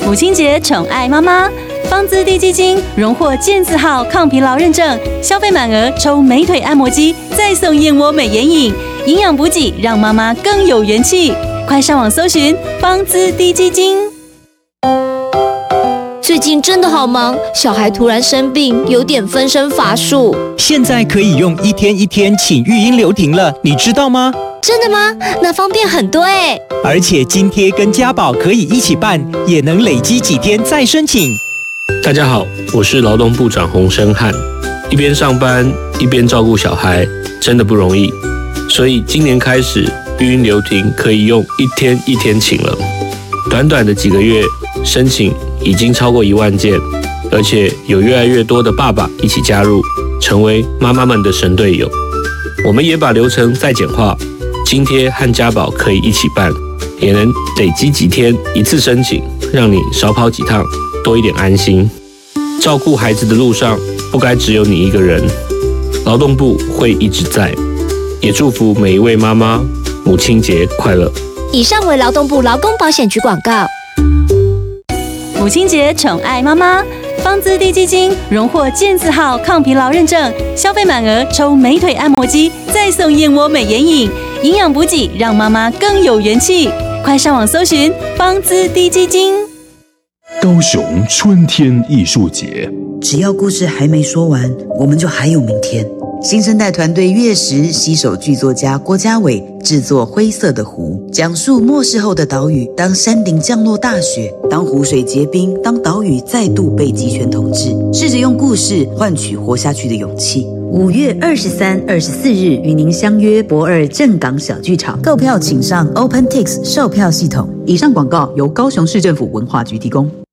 母亲节宠爱妈妈，方姿滴基金荣获健字号抗疲劳认证，消费满额抽美腿按摩机，再送燕窝美颜饮，营养补给让妈妈更有元气。快上网搜寻方姿滴基金。 最近真的好忙，小孩突然生病，有点分身乏术。 现在可以用1天1天请育婴留停了，你知道吗？ 真的吗？那方便很多耶。 而且津贴跟家保可以一起办，也能累积几天再申请。 大家好，我是劳动部长洪申翰。一边上班一边照顾小孩，真的不容易。所以今年开始，育婴留停可以用1天1天请了。短短的几个月，申请已经超过1万件，而且有越来越多的爸爸一起加入，成为妈妈们的神队友。我们也把流程再简化，津贴和家保可以一起办，也能累积几天一次申请，让你少跑几趟，多一点安心。照顾孩子的路上，不该只有你一个人。劳动部会一直在，也祝福每一位妈妈母亲节快乐。 以上为劳动部劳工保险局广告。 母亲节宠爱妈妈，方姿滴基金荣获健字号抗疲劳认证，消费满额抽美腿按摩机，再送燕窝美颜饮，营养补给让妈妈更有元气。快上网搜寻方姿滴基金。 高雄春天艺术节， 只要故事还没说完，我们就还有明天。新生代团队月食携手剧作家郭家伟制作《灰色的湖》，讲述末世后的岛屿，当山顶降落大雪，当湖水结冰，当岛屿再度被集权统治，试着用故事换取活下去的勇气。5月23、24日与您相约博尔正港小剧场，购票请上 OpenTix 售票系统。以上广告由高雄市政府文化局提供。